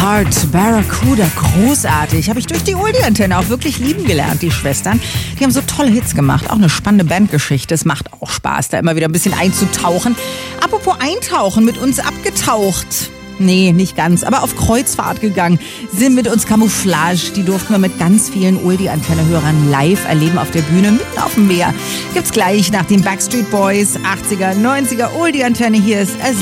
Heart, Barracuda, großartig. Habe ich durch die Oldie-Antenne auch wirklich lieben gelernt, die Schwestern. Die haben so tolle Hits gemacht, auch eine spannende Bandgeschichte. Es macht auch Spaß, da immer wieder ein bisschen einzutauchen. Apropos eintauchen, mit uns abgetaucht. Nee, nicht ganz, aber auf Kreuzfahrt gegangen. Sind mit uns Camouflage. Die durften wir mit ganz vielen Oldie-Antenne-Hörern live erleben auf der Bühne, mitten auf dem Meer. Gibt's gleich nach den Backstreet Boys, 80er, 90er Oldie-Antenne. Hier ist